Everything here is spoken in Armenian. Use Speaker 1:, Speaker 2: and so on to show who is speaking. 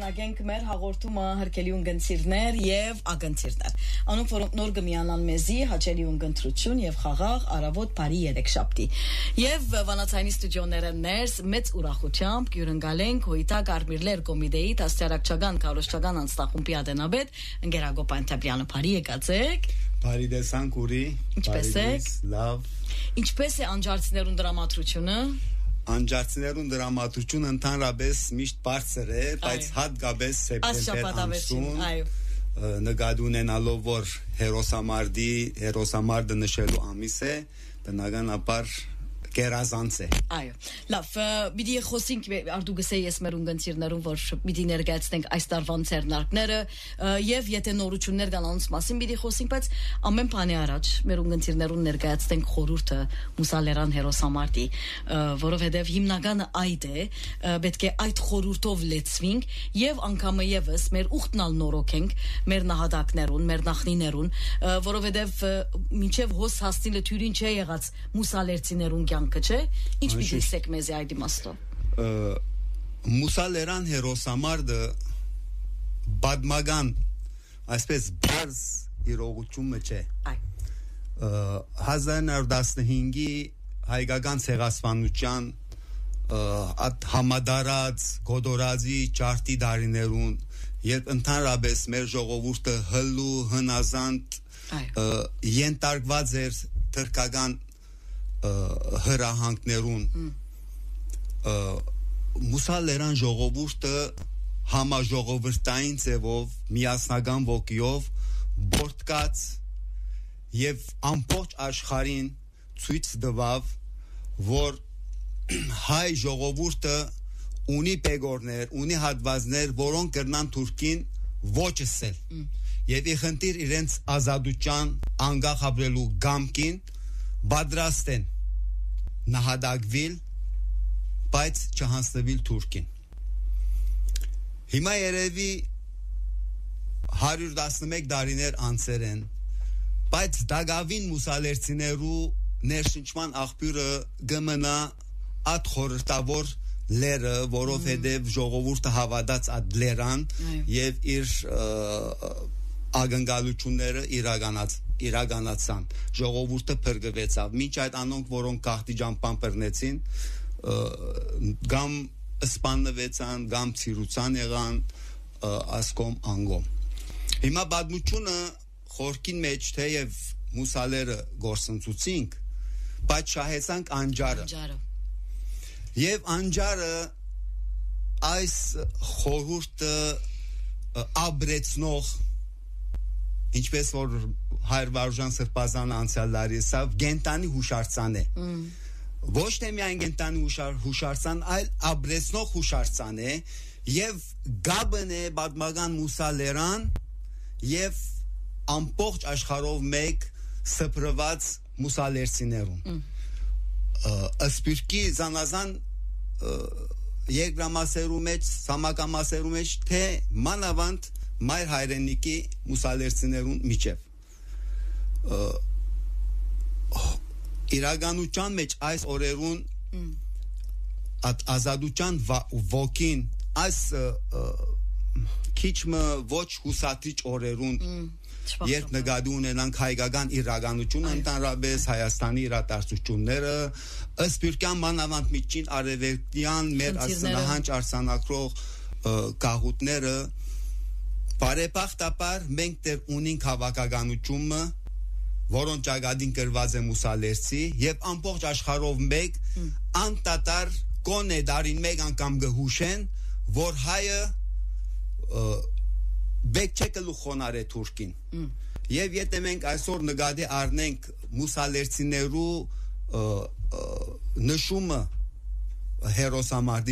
Speaker 1: Շարունակենք մեր հաղորդումը հրկելի ունգընտիրներ եւ ագընտիրներ։ Անոնք որոնք նոր գմիանան մեզի հաճելի ունգընտրություն եւ խաղաղ արավոտ բարի երեքշաբթի։ Եվ վանացայինի ստուդիոները ներս մեծ ուրախությամբ կյուրընկալենք հույտա Կարմիրլեր կոմիտեի դաստիարակչական կարոշչական անձնախումբի ադենաբեդ Ընկերագո Պանթապյանը բարի եկացեք։
Speaker 2: Բարի դեսանք ուրի։
Speaker 1: Ինչպես եք։
Speaker 2: Լավ։
Speaker 1: Ինչպես է անջարցիներուն դրամատրությունը։
Speaker 2: Անջարցիներուն դրամատրությունը ընդհանրապես միշտ բարձր է, բայց հատկապես սեպտեմբեր ամսում նկատի ունենալով որ հերոսամարտը նշելու ամիս է, բնականաբար կերազանց է։
Speaker 1: Այո, լավ, պիտի խոսենք արդուգսեի ես մեր ունգընտիրներուն, որ պիտի ներկայացնենք այս տարվան ցերնարկները եւ եթե նորություններ կան անոնց մասին պիտի խոսենք, բայց ամեն բանի առաջ մեր ունգընտիրներուն ներկայացնենք խորհուրդը Մուսալերան հերոսամարտի, որովհետեւ հիմնականը այդ է, պետք է այդ խորհուրդով լեցվենք եւ անգամը եւս մեր ուխտնալ նորոգենք մեր նահատակներուն, մեր նախնիներուն, որովհետեւ մինչեւ հոս հասնիլը թյուրին չէ եղած մուսալերցիներուն Չէ, ինչ պիտի ասեք մեզ այդ իմաստով։
Speaker 2: Մուսալերան հերոսամարտը բադմագան այսպես բարձ իրողությունը չէ։ 1915-ի հայկական ցեղասպանության համադարած գոդորածի ջարդի դարիներուն երբ ընդհանրապես մեր ժողովուրդը հլու հնազանդ ենթարկված էր թրքական հրահանգներուն մուսալերան ժողովուրդը համաժողովրդային ձևով միասնական ոգիով բորտկած եւ ամբողջ աշխարհին ցույց տվավ որ հայ ժողովուրդը ունի պեգորներ, ունի հատվածներ, որոնք կրնան Թուրքին ոչսել եւ իխնդիր իրենց ազատության անկախ ապրելու գամքին Բադրաստ են նահատակվել, բայց չհանձնվել Թուրքին։ Հիմա երևի 111 տարիներ անցել են, բայց դագավին մուսալերցիներու ներշնչման աղբյուրը գմնա այդ խորհրդավոր լերը, որովհետև ժողովուրդը հավատաց այդ լերան եւ իր ագնկալությունները իրականացան ժողովուրդը փրկվեցավ մինչ այդ անոնք որոնք գաղթի ջամփան բռնեցին գամ սպանվեցան գամ ցիրուցան եղան ասկոմ անգոմ հիմա բադմությունը խորքին մեջ թեև մուսալերը գործընծուցինք բայց շահեցանք անջարը եւ անջարը այս խորհուրդը աբրեցնող ինչպես որ հայր Վարուժան Սրբազանը անցյալ տարի սա գենտանի հուշարձան է ոչ թե միայն գենտանի հուշարձան այլ աբրեցնող հուշարձան է եւ գաբն է բադմական մուսալերան եւ ամբողջ աշխարհով մեկ սփռված մուսալերցիներուն ասպիրկի զանազան երկրամասերու մեջ սամակամասերու մեջ թե մանավանդ մայր հայրենիքի մուսալերցիներուն միջև իրականության մեջ այս օրերուն ազատության ոգին այս քիչմը ոչ հուսատրիչ օրերուն երբ նկատի ունենանք հայկական իրականությունը ընդհանրապես Հայաստանի իրադարձությունները ըսպիրկյան մանավանդ միջին արևելյան մեր ասնահանջ արսանակրող գաղութները բարեբախտաբար մենք դեռ ունենք հավաքականությունը որոնց ճակատին գրված է մուսալերցի եւ ամբողջ աշխարհով մեկ անտատար կոնե դարին մեկ անգամ գհուշեն որ հայը բեկչեկլու խոնար է Թուրքին եւ եթե մենք այսօր նկատի առնենք մուսալերցիներու նշումը հերոսամարտի